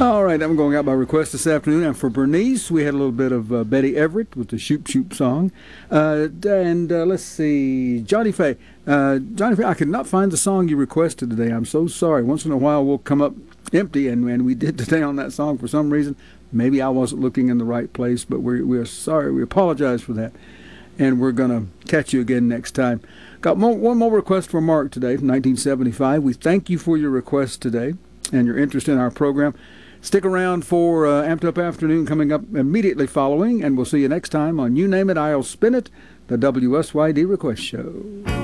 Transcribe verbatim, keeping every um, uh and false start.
All right, I'm going out by request this afternoon. And for Bernice, we had a little bit of uh, Betty Everett with the Shoop Shoop song. Uh, and uh, let's see, Johnny Faye. Uh, Johnny Faye, I could not find the song you requested today. I'm so sorry. Once in a while, we'll come up empty, and, and we did today on that song for some reason. Maybe I wasn't looking in the right place, but we're, we're sorry. We apologize for that. And we're going to catch you again next time. Got more, one more request from Mark today from nineteen seventy-five. We thank you for your request today and your interest in our program. Stick around for uh, Amped Up Afternoon coming up immediately following, and we'll see you next time on You Name It, I'll Spin It, the W S Y D Request Show.